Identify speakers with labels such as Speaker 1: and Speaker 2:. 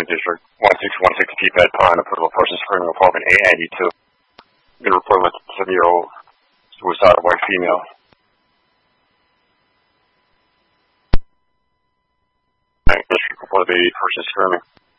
Speaker 1: District 1616 keypad on approval person screening apartment A92. Been reported with 7-year-old suicidal white female. District report of a person screaming.